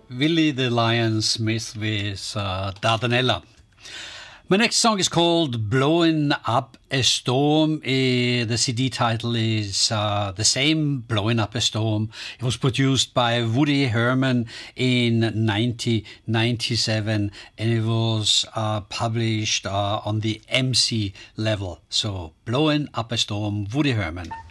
Willie the Lion Smith with Dardanella. My next song is called Blowing Up a Storm. The CD title is the same, Blowing Up a Storm. It was produced by Woody Herman in 1997 and it was published on the MC level. So Blowing Up a Storm, Woody Herman.